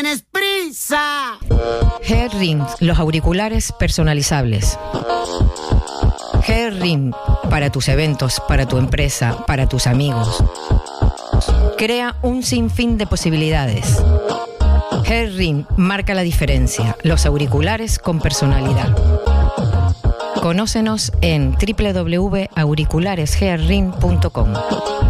¡Tienes prisa! Headrim, los auriculares personalizables. Headrim, para tus eventos, para tu empresa, para tus amigos. Crea un sinfín de posibilidades. Headrim marca la diferencia. Los auriculares con personalidad. Conócenos en www.auricularesheadrim.com.